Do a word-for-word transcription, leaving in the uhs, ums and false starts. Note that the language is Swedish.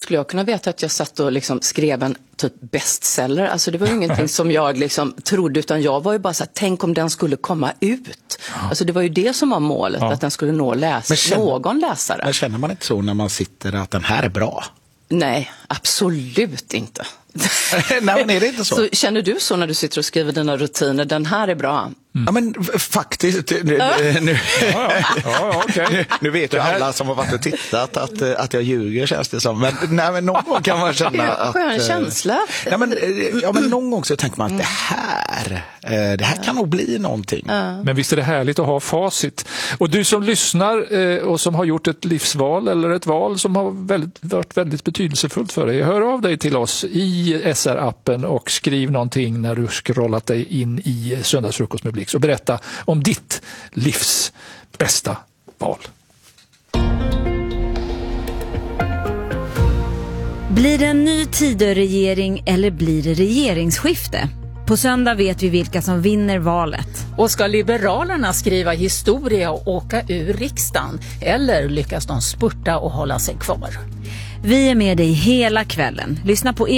skulle jag kunna veta att jag satt och liksom skrev en typ bestseller? Alltså det var ju ingenting som jag liksom trodde, utan jag var ju bara så här, tänk om den skulle komma ut. Ja. Alltså det var ju det som var målet, ja. Att den skulle nå läs- känner, någon läsare. Men känner man inte så när man sitter att den här är bra? Nej, absolut inte. Nej, men är det inte så? Så känner du så när du sitter och skriver dina rutiner? Den här är bra. Mm. Ja, men faktiskt nu, nu, ja, ja. Ja, okay. nu, nu vet ju alla som har varit och tittat att, att jag ljuger, känns det som. Men, nej, men någon gång kan man känna att... Skön känsla. Nej, men, ja, men någon gång så tänker man att det här, det här kan nog bli någonting. Ja. Men visst är det härligt att ha facit. Och du som lyssnar och som har gjort ett livsval eller ett val som har väldigt, varit väldigt betydelsefullt för dig, hör av dig till oss i S R-appen och skriv någonting när du scrollat dig in i Söndagsfrukost med Blix och berätta om ditt livs bästa val. Blir det en ny Tidöregering eller blir det regeringsskifte? På söndag vet vi vilka som vinner valet. Och ska Liberalerna skriva historia och åka ur riksdagen? Eller lyckas de spurta och hålla sig kvar? Vi är med dig hela kvällen. Lyssna på